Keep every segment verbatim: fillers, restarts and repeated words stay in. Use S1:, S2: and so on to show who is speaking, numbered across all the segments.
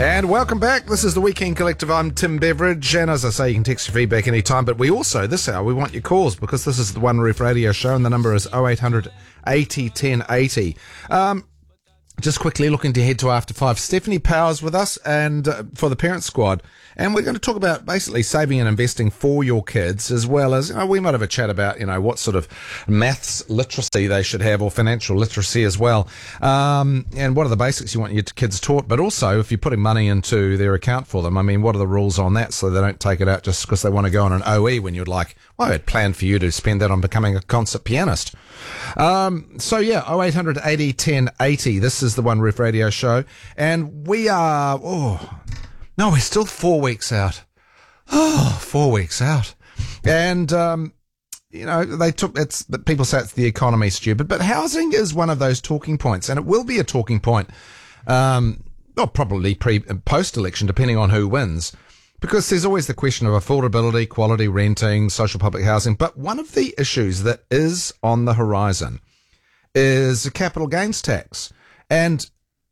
S1: And welcome back. This is the Weekend Collective. I'm Tim Beveridge, and as I say, you can text your feedback anytime, but we also, this hour, we want your calls because this is the One Roof Radio Show, and the number is oh eight hundred eighty ten eighty. Um, just quickly looking to head to After Five. Stephanie Powers with us and uh, for the Parent Squad, and we're going to talk about basically saving and investing for your kids, as well as, you know, we might have a chat about, you know, what sort of maths literacy they should have, or financial literacy as well, um, and what are the basics you want your kids taught, but also if you're putting money into their account for them, I mean, what are the rules on that so they don't take it out just because they want to go on an O E when you'd like, well, I had planned for you to spend that on becoming a concert pianist. Um, so yeah, oh eight hundred eighty ten eighty. This is the One Roof Radio Show, and we are, oh, no, we're still four weeks out. Oh, four weeks out. And, um, you know, they took, it's, people say it's the economy, stupid, but housing is one of those talking points, and it will be a talking point, um, well, probably pre and post-election, depending on who wins, because there's always the question of affordability, quality renting, social public housing. But one of the issues that is on the horizon is a capital gains tax. And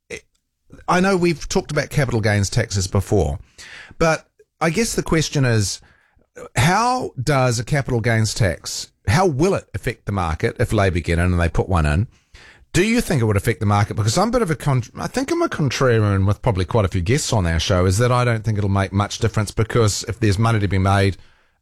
S1: I know we've talked about capital gains taxes before, but I guess the question is, how does a capital gains tax, how will it affect the market if Labour get in and they put one in? Do you think it would affect the market? Because I'm a bit of a, con- I think I'm a contrarian with probably quite a few guests on our show, is that I don't think it'll make much difference, because if there's money to be made,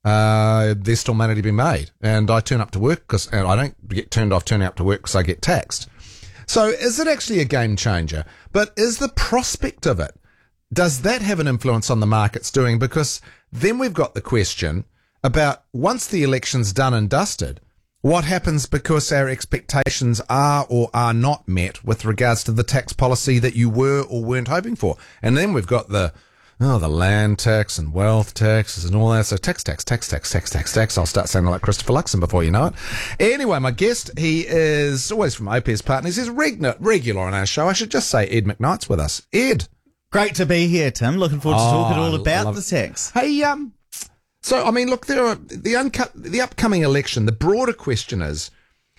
S1: uh, there's still money to be made. And I turn up to work because, and I don't get turned off turning up to work because I get taxed. So is it actually a game changer? But is the prospect of it, does that have an influence on the markets doing? Because then we've got the question about, once the election's done and dusted, what happens because our expectations are or are not met with regards to the tax policy that you were or weren't hoping for? And then we've got the, oh, the land tax and wealth taxes and all that. So tax, tax, tax, tax, tax, tax, tax. I'll start sounding like Christopher Luxon before you know it. Anyway, my guest, he is always from O P S Partners. He's regular, regular on our show. I should just say Ed McKnight's with us. Ed.
S2: Great to be here, Tim. Looking forward to
S1: Oh,
S2: talking all
S1: I
S2: about
S1: love
S2: the
S1: it.
S2: tax.
S1: Hey, um, so, I mean, look, there are the uncut, the upcoming election. The broader question is,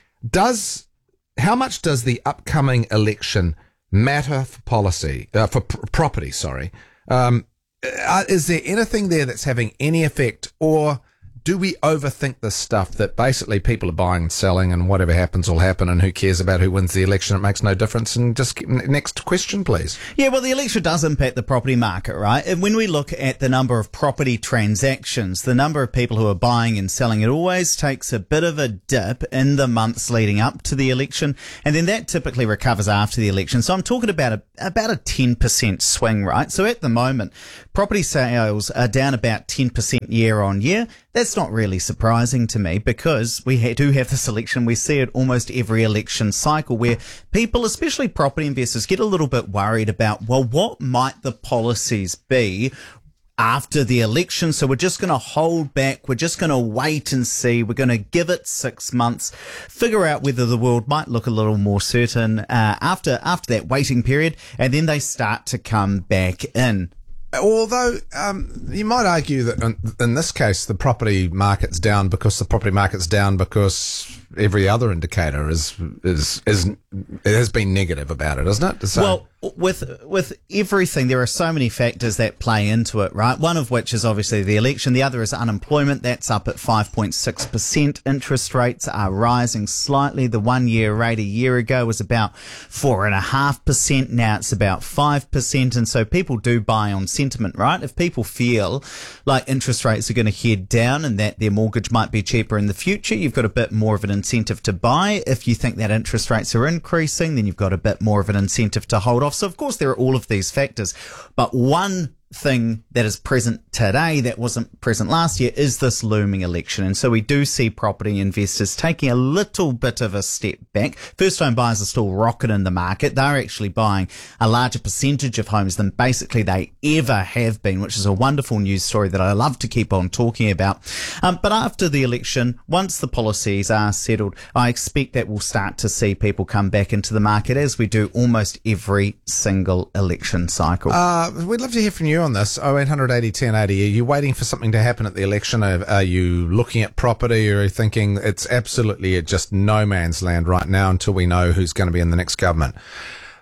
S1: does, how much does the upcoming election matter for policy, uh, for pr- property, sorry? Um, uh, is there anything there that's having any effect, or do we overthink this stuff that basically people are buying and selling, and whatever happens will happen, and who cares about who wins the election? It makes no difference. And just next question, please.
S2: Yeah, well, the election does impact the property market, right? And when we look at the number of property transactions, the number of people who are buying and selling, it always takes a bit of a dip in the months leading up to the election, and then that typically recovers after the election. So I'm talking about a, about a ten percent swing, right? So at the moment, property sales are down about ten percent year on year. That's not really surprising to me, because we ha- do have this election. We see it almost every election cycle, where people, especially property investors, get a little bit worried about, well, what might the policies be after the election? So we're just going to hold back. We're just going to wait and see. We're going to give it six months, figure out whether the world might look a little more certain uh, after after that waiting period, and then they start to come back in.
S1: Although um, you might argue that in, in this case the property market's down because the property market's down because every other indicator is is is it has been negative about it, isn't it? So,
S2: well, with with everything, there are so many factors that play into it, right? One of which is obviously the election. The other is unemployment. That's up at five point six percent. Interest rates are rising slightly. The one-year rate a year ago was about four point five percent. Now it's about five percent. And so people do buy on sentiment, right? If people feel like interest rates are going to head down and that their mortgage might be cheaper in the future, you've got a bit more of an incentive to buy. If you think that interest rates are increasing, then you've got a bit more of an incentive to hold off. So, of course, there are all of these factors. But one thing that is present today that wasn't present last year is this looming election. And so we do see property investors taking a little bit of a step back. First home buyers are still rocking in the market. They're actually buying a larger percentage of homes than basically they ever have been, which is a wonderful news story that I love to keep on talking about. Um, but after the election, once the policies are settled, I expect that we'll start to see people come back into the market, as we do almost every single election cycle.
S1: Uh, we'd love to hear from you on this. oh eight hundred eighty ten eighty. Are you waiting for something to happen at the election? Are, are you looking at property, or are you thinking it's absolutely just no man's land right now until we know who's going to be in the next government?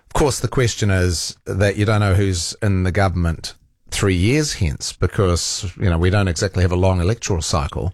S1: Of course, the question is that you don't know who's in the government three years hence because, you know, we don't exactly have a long electoral cycle.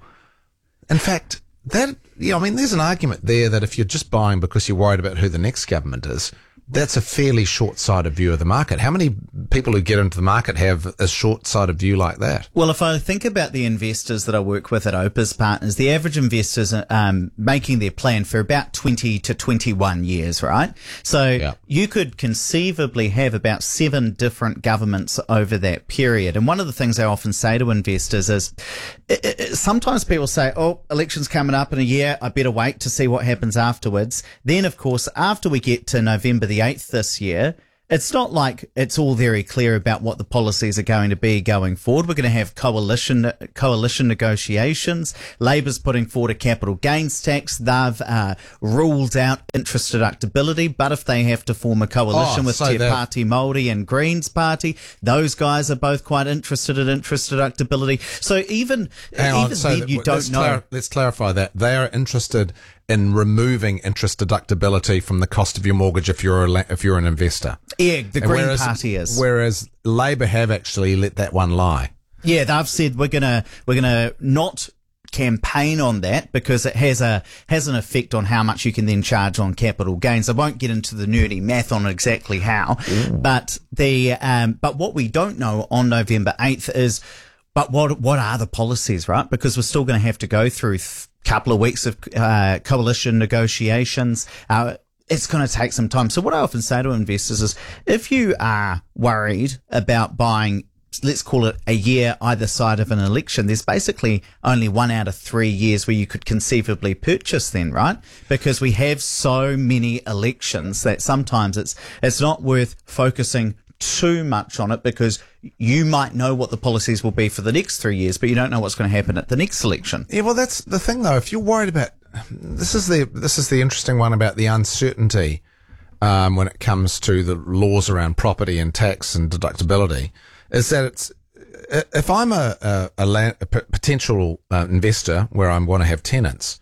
S1: In fact, that, yeah, I mean, there's an argument there that if you're just buying because you're worried about who the next government is, that's a fairly short-sighted view of the market. How many people who get into the market have a short-sighted view like that?
S2: Well, if I think about the investors that I work with at Opus Partners, the average investors are um, making their plan for about twenty to twenty-one years, right? So
S1: yeah.
S2: you could conceivably have about seven different governments over that period. And one of the things I often say to investors is it, it, sometimes people say, oh, election's coming up in a year, I better wait to see what happens afterwards. Then, of course, after we get to November the eighth this year, it's not like it's all very clear about what the policies are going to be going forward. We're going to have coalition coalition negotiations. Labor's putting forward a capital gains tax. They've uh, ruled out interest deductibility, but if they have to form a coalition
S1: oh,
S2: with
S1: so
S2: Te Pāti Māori and Greens Party, those guys are both quite interested in interest deductibility. So even,
S1: Hang
S2: even
S1: on, so
S2: then,
S1: that-
S2: you don't
S1: let's
S2: know.
S1: clar- let's clarify that. They are interested in removing interest deductibility from the cost of your mortgage if you're a, la- if you're an investor.
S2: Yeah, the
S1: And
S2: Green
S1: whereas,
S2: Party is.
S1: Whereas Labor have actually let that one lie.
S2: Yeah, they've said we're gonna we're gonna not campaign on that because it has a has an effect on how much you can then charge on capital gains. I won't get into the nerdy math on exactly how, Ooh. but the um, but what we don't know on November eighth is, but what what are the policies, right? Because we're still going to have to go through th- couple of weeks of uh, coalition negotiations. Uh, it's going to take some time. So what I often say to investors is, if you are worried about buying, let's call it a year either side of an election, there's basically only one out of three years where you could conceivably purchase then, right? Because we have so many elections that sometimes it's it's not worth focusing too much on it, because you might know what the policies will be for the next three years, but you don't know what's going to happen at the next election.
S1: Yeah, well, that's the thing, though. If you're worried about this, is the this is the interesting one about the uncertainty um, when it comes to the laws around property and tax and deductibility, is that it's if I'm a a, a, land, a potential uh, investor where I want to have tenants,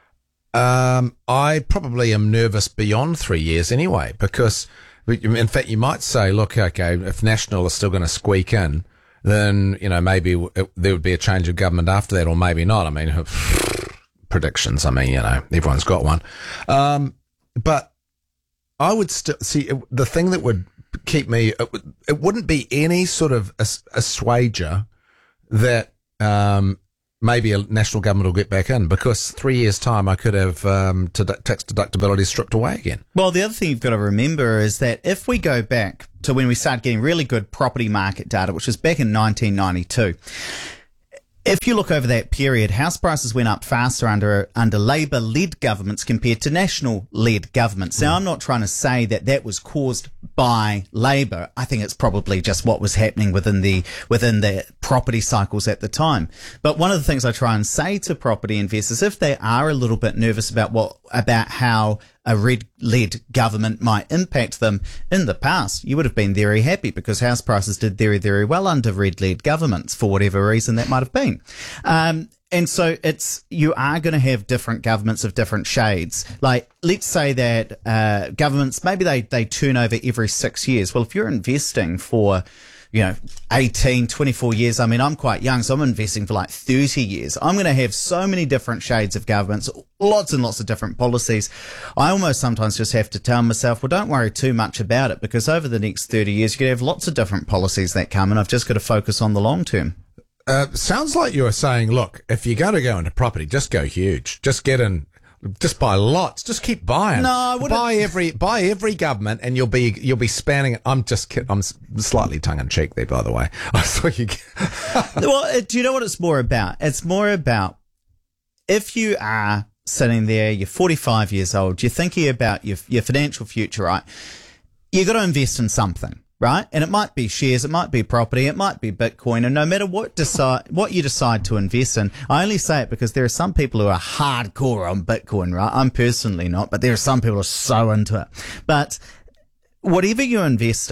S1: um, I probably am nervous beyond three years anyway, because in fact, you might say, look, okay, if National is still going to squeak in, then, you know, maybe it, there would be a change of government after that, or maybe not. I mean, predictions, I mean, you know, everyone's got one. Um, but I would still see the thing that would keep me, it, would, it wouldn't be any sort of ass- assuager that, um, maybe a national government will get back in, because three years' time I could have um, t- tax deductibility stripped away again.
S2: Well, the other thing you've got to remember is that if we go back to when we started getting really good property market data, which was back in nineteen ninety-two, if you look over that period, house prices went up faster under under Labor-led governments compared to National-led governments. Now, I'm not trying to say that that was caused by Labor. I think it's probably just what was happening within the within the property cycles at the time. But one of the things I try and say to property investors, if they are a little bit nervous about what about how a red-led government might impact them, in the past, you would have been very happy because house prices did very, very well under red-led governments for whatever reason that might have been. Um, and so it's, you are going to have different governments of different shades. Like, let's say that, uh, governments, maybe they, they turn over every six years. Well, if you're investing for, you know, eighteen, twenty-four years. I mean, I'm quite young, so I'm investing for like thirty years. I'm going to have so many different shades of governments, lots and lots of different policies. I almost sometimes just have to tell myself, well, don't worry too much about it, because over the next thirty years, you're going to have lots of different policies that come, and I've just got to focus on the long term.
S1: Uh, sounds like you were saying, look, if you're going to go into property, just go huge. Just get in. Just buy lots. Just keep buying.
S2: No, I wouldn't.
S1: Buy every buy every government, and you'll be you'll be spanning it. I'm just kidding. I'm slightly tongue in cheek there, by the way. I saw you.
S2: Well, do you know what it's more about? It's more about if you are sitting there, you're forty-five years old, you're thinking about your your financial future, right? You got to invest in something. Right? And it might be shares, it might be property, it might be Bitcoin, and no matter what decide, what you decide to invest in, I only say it because there are some people who are hardcore on Bitcoin, right? I'm personally not, but there are some people who are so into it. But whatever you invest in,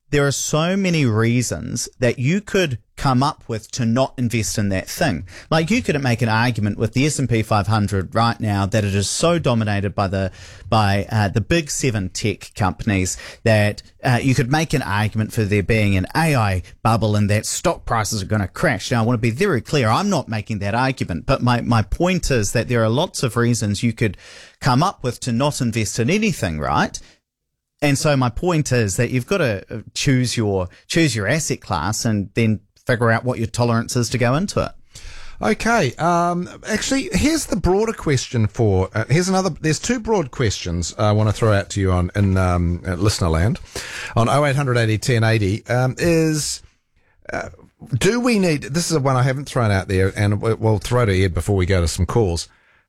S2: there are so many reasons that you could come up with to not invest in that thing. Like, you could make an argument with the S and P five hundred right now that it is so dominated by the by uh, the big seven tech companies that uh, you could make an argument for there being an A I bubble and that stock prices are going to crash. Now, I want to be very clear. I'm not making that argument, but my, my point is that there are lots of reasons you could come up with to not invest in anything, right? And so my point is that you've got to choose your choose your asset class and then figure out what your tolerance is to go into it.
S1: Okay. Um, actually, here's the broader question for. Uh, here's another. There's two broad questions I want to throw out to you on in um, uh, listener land on oh eight hundred eighty ten eighty. Um, is uh, do we need? This is one I haven't thrown out there, and we'll throw to Ed before we go to some calls.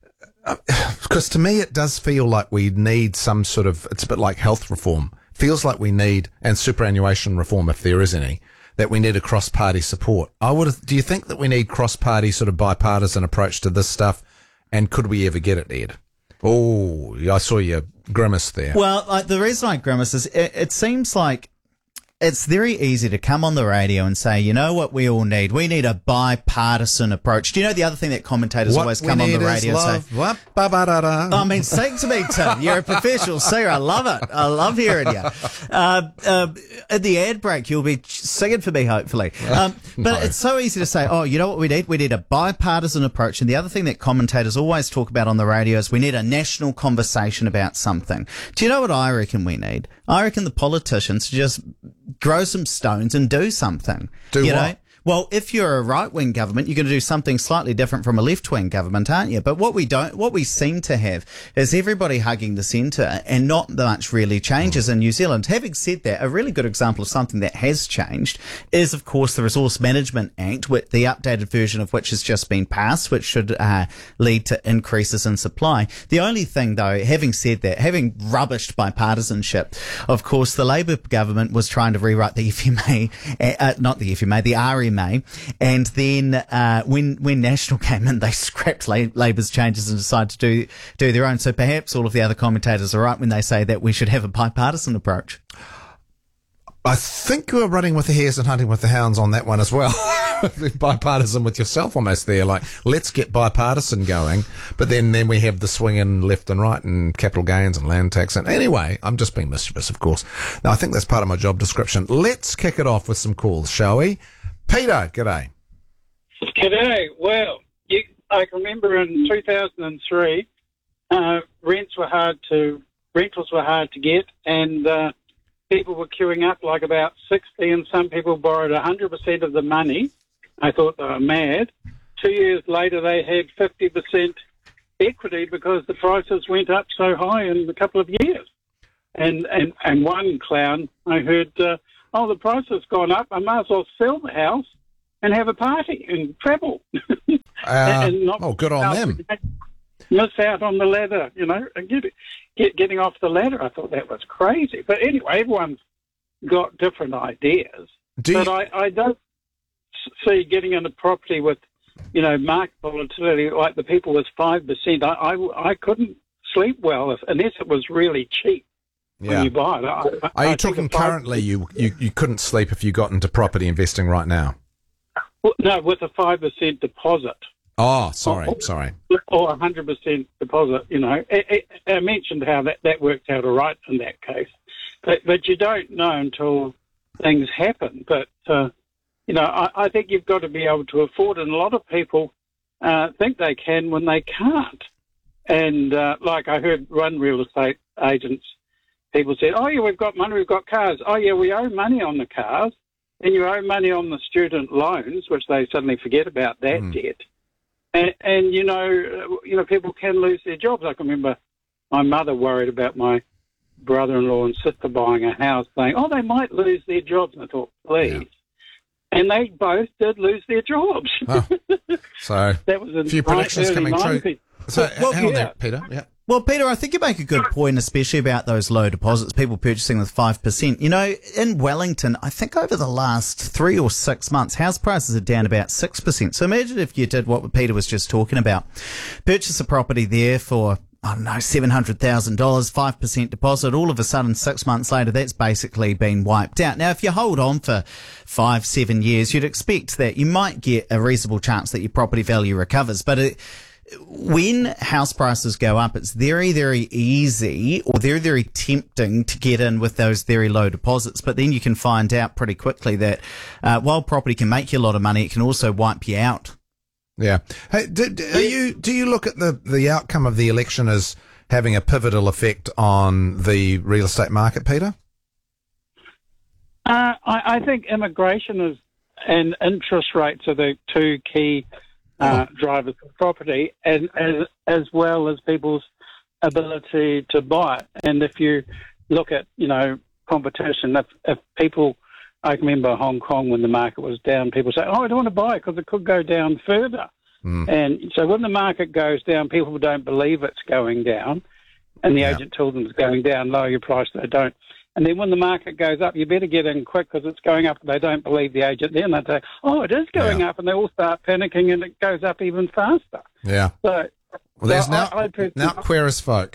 S1: Because to me, it does feel like we need some sort of, it's a bit like health reform. Feels like we need, and superannuation reform, if there is any, that we need a cross-party support. I would. Do you think that we need cross-party sort of bipartisan approach to this stuff? And could we ever get it, Ed? Oh, I saw you grimace there.
S2: Well, like, the reason I grimace is it, it seems like it's very easy to come on the radio and say, you know what we all need? We need a bipartisan approach. Do you know the other thing that commentators
S1: what
S2: always come on the radio and say?
S1: What? Ba, ba, da, da.
S2: I mean, sing to me, Tim. You're a professional singer. I love it. I love hearing you. Uh, uh, at the ad break, you'll be singing for me, hopefully. Um, but no. It's so easy to say, oh, you know what we need? We need a bipartisan approach. And the other thing that commentators always talk about on the radio is we need a national conversation about something. Do you know what I reckon we need? I reckon the politicians just grow some stones and do something.
S1: Do
S2: you
S1: what?
S2: know? Well, if you're a right-wing government, you're going to do something slightly different from a left-wing government, aren't you? But what we don't, what we seem to have is everybody hugging the centre and not much really changes in New Zealand. Having said that, a really good example of something that has changed is, of course, the Resource Management Act, with the updated version of which has just been passed, which should uh, lead to increases in supply. The only thing, though, having said that, having rubbished bipartisanship, of course, the Labour government was trying to rewrite the F M A, uh, not the F M A, the R M A, and then uh, when when National came in, they scrapped La- Labour's changes and decided to do do their own. So perhaps all of the other commentators are right when they say that we should have a bipartisan approach.
S1: I think you're running with the hares and hunting with the hounds on that one as well. Bipartisan with yourself almost there. Like, let's get bipartisan going, but then, then we have the swinging left and right and capital gains and land tax. And anyway, I'm just being mischievous, of course. Now, I think that's part of my job description. Let's kick it off with some calls, shall we? Peter, g'day.
S3: G'day. Well, you, I can remember in two thousand three, uh, rents were hard to, rentals were hard to get, and uh, people were queuing up like about sixty, and some people borrowed one hundred percent of the money. I thought they were mad. Two years later, they had fifty percent equity because the prices went up so high in a couple of years. And and, and one clown, I heard, uh, oh, the price has gone up, I might as well sell the house and have a party and travel.
S1: Uh, and not oh, good on them.
S3: Miss out on the ladder, you know, and get, get, getting off the ladder. I thought that was crazy. But anyway, everyone's got different ideas.
S1: Do
S3: but
S1: you...
S3: I, I don't see getting into property with, you know, market volatility like the people with five percent. I, I, I couldn't sleep well if, unless it was really cheap.
S1: Yeah.
S3: When you buy it. I,
S1: Are
S3: I
S1: you talking currently you, you, you couldn't sleep if you got into property investing right now?
S3: Well, no, with a five percent deposit.
S1: Oh, sorry,
S3: or,
S1: sorry.
S3: Or one hundred percent deposit, you know. I, I, I mentioned how that, that worked out all right in that case. But but you don't know until things happen. But, uh, you know, I, I think you've got to be able to afford it. And a lot of people uh, think they can when they can't. And uh, like I heard one real estate agents, people said, oh, yeah, we've got money, we've got cars. Oh, yeah, we owe money on the cars. And you owe money on the student loans, which they suddenly forget about that mm. debt. And, and, you know, you know, people can lose their jobs. I can remember my mother worried about my brother-in-law and sister buying a house, saying, oh, they might lose their jobs. And I thought, please. Yeah. And they both did lose their jobs.
S1: Oh. So
S3: that was
S1: a few predictions coming true. So,
S3: well,
S1: hang on
S3: yeah.
S1: there, Peter. Yeah.
S2: Well, Peter, I think you make a good point, especially about those low deposits, people purchasing with five percent. You know, in Wellington, I think over the last three or six months, house prices are down about six percent. So imagine if you did what Peter was just talking about. Purchase a property there for I don't know, seven hundred thousand dollars, five percent deposit. All of a sudden, six months later, that's basically been wiped out. Now, if you hold on for five, seven years, you'd expect that you might get a reasonable chance that your property value recovers. But it, when house prices go up, it's very, very easy or very, very tempting to get in with those very low deposits. But then you can find out pretty quickly that uh, while property can make you a lot of money, it can also wipe you out.
S1: Yeah. Hey, do, do, are you, do you look at the, the outcome of the election as having a pivotal effect on the real estate market, Peter?
S3: Uh, I, I think immigration is and interest rates are the two key Uh, drivers of property, and as as well as people's ability to buy. And if you look at, you know, competition, if, if people, I remember Hong Kong when the market was down, people say, oh, I don't want to buy it because it could go down further. Mm. And so when the market goes down, people don't believe it's going down, and the yeah. agent tells them it's going down, lower your price, they don't. And then when the market goes up, you better get in quick because it's going up. They don't believe the agent. Then they say, oh, it is going
S1: yeah.
S3: up. And they all start panicking and it goes up even faster.
S1: Yeah.
S3: So,
S1: well, there's
S3: so
S1: now,
S3: I, I
S1: now queer as folk.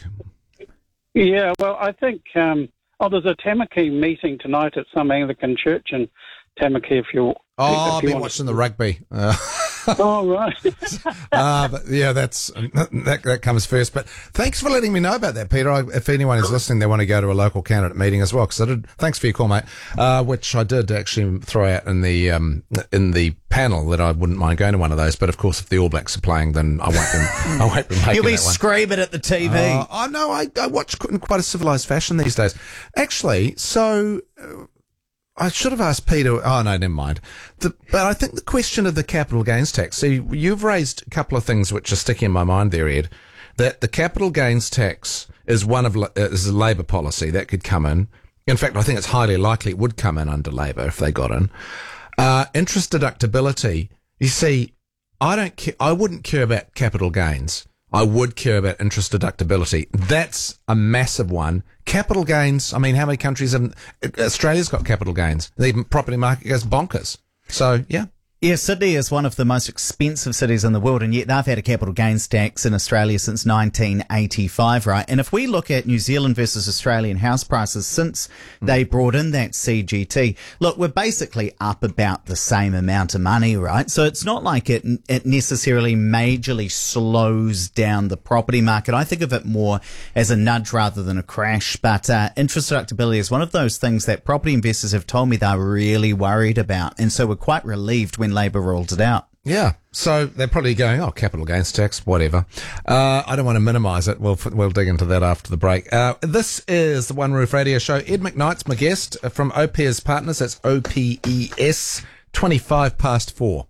S3: Yeah, well, I think, um, oh, there's a Tamaki meeting tonight at some Anglican church in Tamaki if you
S1: Oh,
S3: if
S1: I've
S3: you
S1: been watching to... the rugby. Uh,
S3: oh, right.
S1: uh, but yeah, that's that, that comes first. But thanks for letting me know about that, Peter. I, if anyone is listening, they want to go to a local candidate meeting as well. Because I did. Thanks for your call, mate. Uh, which I did actually throw out in the um, in the panel that I wouldn't mind going to one of those. But of course, if the All Blacks are playing, then I won't be. I won't be making
S2: You'll be
S1: that one.
S2: screaming at the T V.
S1: Uh, I know. I, I watch in quite a civilised fashion these days. Actually, so. Uh, I should have asked Peter. Oh, no, never mind. The, but I think the question of the capital gains tax. See, you've raised a couple of things which are sticking in my mind there, Ed. That the capital gains tax is one of is a Labor policy that could come in. In fact, I think it's highly likely it would come in under Labor if they got in. Uh, interest deductibility. You see, I don't care. I wouldn't care about capital gains. I would care about interest deductibility. That's a massive one. Capital gains, I mean, how many countries have... Australia's got capital gains. The property market goes bonkers. So, yeah.
S2: Yeah, Sydney is one of the most expensive cities in the world, and yet they've had a capital gains tax in Australia since nineteen eighty-five, right? And if we look at New Zealand versus Australian house prices since they brought in that C G T, look, we're basically up about the same amount of money, right? So it's not like it, it necessarily majorly slows down the property market. I think of it more as a nudge rather than a crash, but uh, interest deductibility is one of those things that property investors have told me they're really worried about, and so we're quite relieved when Labor rolled it out.
S1: Yeah, so they're probably going, oh, capital gains tax, whatever. Uh, I don't want to minimise it. We'll we'll dig into that after the break. Uh, this is the One Roof Radio Show. Ed McKnight's my guest from O P E S Partners. That's O P E S, twenty-five past four.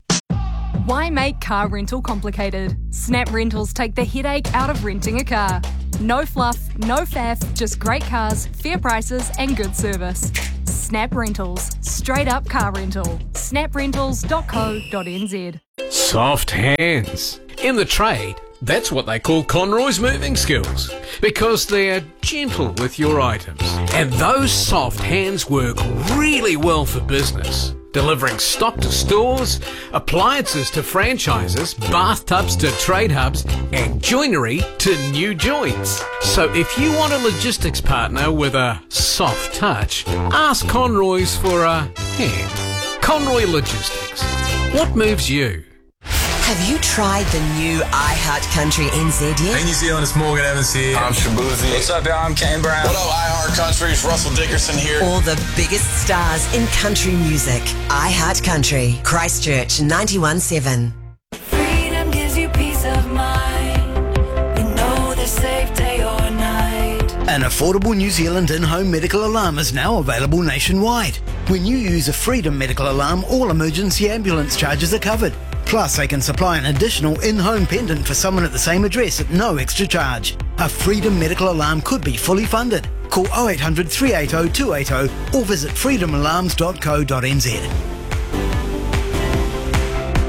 S4: Why make car rental complicated? Snap Rentals take the headache out of renting a car. No fluff, no faff, just great cars, fair prices and good service. Snap Rentals. Straight up car rental. snap rentals dot co dot n z.
S5: Soft hands. In the trade, that's what they call Conroy's moving skills, because they're gentle with your items. And those soft hands work really well for business. Delivering stock to stores, appliances to franchises, bathtubs to trade hubs, and joinery to new joints. So if you want a logistics partner with a soft touch, ask Conroy's for a hand. Conroy Logistics. What moves you?
S6: Have you tried the new iHeart Country N Z yet?
S7: Hey New Zealand, it's Morgan Evans here. I'm Shabuzi.
S8: What's up, y'all? I'm Kane Brown.
S7: What up, iHeart Country? It's Russell Dickerson here.
S6: All the biggest stars in country music. iHeart Country, Christchurch ninety-one point seven.
S9: Freedom gives you peace of mind. You know they're safe day or night.
S10: An affordable New Zealand in-home medical alarm is now available nationwide. When you use a Freedom medical alarm, all emergency ambulance charges are covered. Plus, they can supply an additional in-home pendant for someone at the same address at no extra charge. A Freedom medical alarm could be fully funded. Call oh eight hundred, three eight oh, two eight oh or visit freedom alarms dot co dot n z.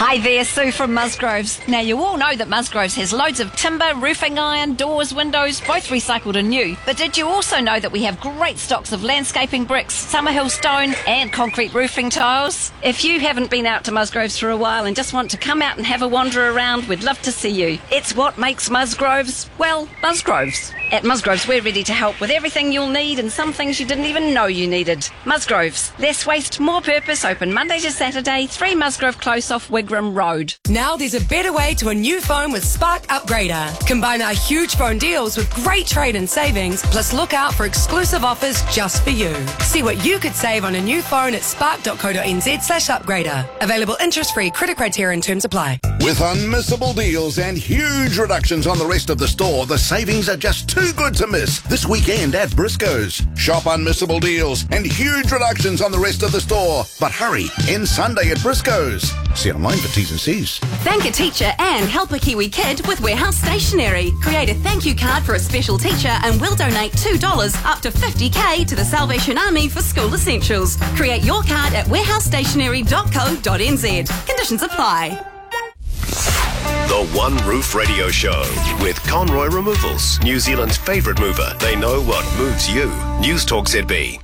S8: Hi there, Sue from Musgroves. Now, you all know that Musgroves has loads of timber, roofing iron, doors, windows, both recycled and new. But did you also know that we have great stocks of landscaping bricks, Summerhill stone and concrete roofing tiles? If you haven't been out to Musgroves for a while and just want to come out and have a wander around, we'd love to see you. It's what makes Musgroves, well, Musgroves. At Musgroves, we're ready to help with everything you'll need and some things you didn't even know you needed. Musgroves, less waste, more purpose, open Monday to Saturday, three Musgrove Close off Wigram Road.
S11: Now there's a better way to a new phone with Spark Upgrader. Combine our huge phone deals with great trade-in savings, plus look out for exclusive offers just for you. See what you could save on a new phone at spark.co.nz slash upgrader. Available interest-free, credit criteria and terms apply.
S12: With unmissable deals and huge reductions on the rest of the store, the savings are just too good to miss this weekend at Briscoe's. Shop unmissable deals and huge reductions on the rest of the store. But hurry, end Sunday at Briscoe's. See online for T's and C's.
S13: Thank a teacher and help a Kiwi kid with Warehouse Stationery. Create a thank you card for a special teacher and we'll donate two dollars up to fifty k to the Salvation Army for school essentials. Create your card at warehouse stationery dot co dot n z. Conditions apply.
S14: The One Roof Radio Show with Conroy Removals, New Zealand's favourite mover. They know what moves you. News Talk Z B.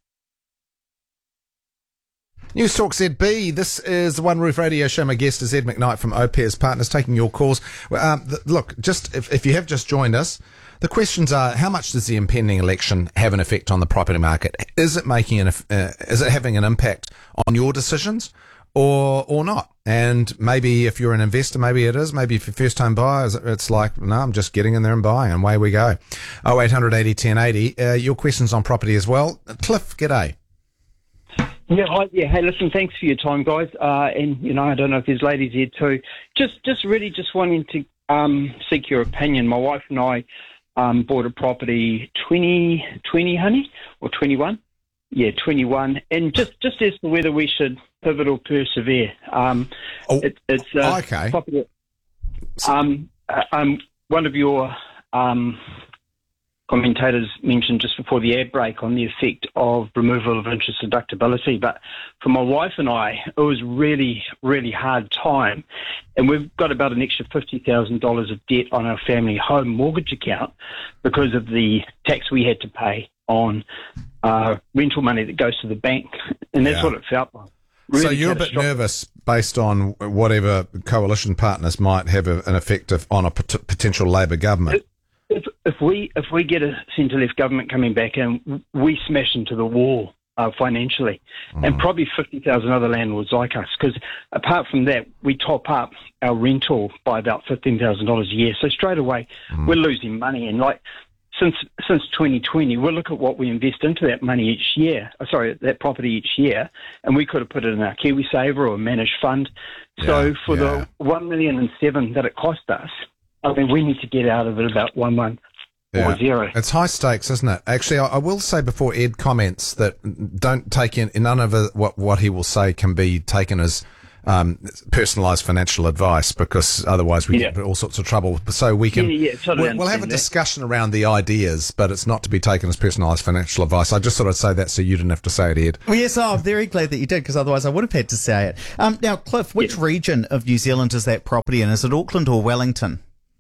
S1: News Talk Z B. This is the One Roof Radio Show. My guest is Ed McKnight from O P E R S Partners, taking your calls. Well, um, th- look, just if, if you have just joined us, the questions are: how much does the impending election have an effect on the property market? Is it making an, uh, is it having an impact on your decisions, or or not? And maybe if you're an investor, maybe it is. Maybe if you're first time buyers, it's like, no, I'm just getting in there and buying, and away we go. oh eight hundred eighty ten eighty. Uh, your questions on property as well. Cliff, g'day.
S15: Yeah, hi, yeah. Hey, listen, thanks for your time, guys. Uh, and, you know, I don't know if there's ladies here too. Just just really just wanting to um, seek your opinion. My wife and I um, bought a property twenty twenty, honey, or twenty-one? Yeah, twenty-one. And just, just as to whether we should pivot or persevere. Um,
S1: oh,
S15: it, it's uh,
S1: okay.
S15: Property, um, uh, um, one of your um, commentators mentioned just before the ad break on the effect of removal of interest deductibility. But for my wife and I, it was really, really hard time. And we've got about an extra fifty thousand dollars of debt on our family home mortgage account because of the tax we had to pay on uh, rental money that goes to the bank. And that's
S1: Yeah.
S15: what it felt like. Really
S1: so you're a bit nervous based on whatever coalition partners might have a, an effect of, on a pot- potential Labor government.
S15: If, if we if we get a centre-left government coming back and we smash into the wall uh, financially, mm. and probably fifty thousand other landlords like us, because apart from that, we top up our rental by about fifteen thousand dollars a year. So straight away, mm. we're losing money. And like since since twenty twenty, we'll look at what we invest into that money each year. Uh, sorry, that property each year, and we could have put it in our KiwiSaver or a managed fund. Yeah, so for yeah. the one million and seven that it cost us, I mean, we need to get out of it about one one
S1: yeah.
S15: or zero.
S1: It's high stakes, isn't it? Actually, I, I will say before Ed comments that don't take in, none of it, what, what he will say can be taken as um, personalised financial advice, because otherwise we yeah. get all sorts of trouble. So we can,
S15: yeah, yeah, totally
S1: we'll, we'll have a discussion around the ideas, but it's not to be taken as personalised financial advice. I just thought I'd say that so you didn't have to say it, Ed.
S2: Well, yes, oh, I'm very glad that you did, because otherwise I would have had to say it. Um, now, Cliff, which yeah. region of New Zealand is that property in? Is it Auckland or Wellington?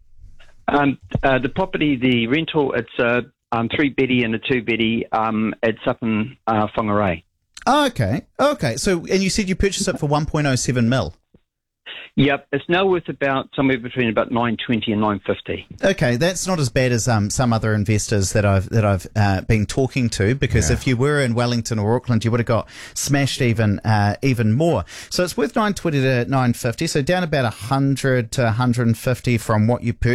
S15: Um, uh, the property, the rental, it's a um, three-beddy and a two-beddy. Um, it's up in uh, Whangarei.
S2: Oh, okay. Okay. So, and you said you purchased it for one point oh seven mil.
S15: Yep, it's now worth about somewhere between about nine twenty and nine fifty.
S2: Okay, that's not as bad as um, some other investors that I've that I've uh, been talking to, because yeah. if you were in Wellington or Auckland, you would have got smashed even uh, even more. So it's worth nine twenty to nine fifty. So down about a hundred to a hundred and fifty from what you purchased.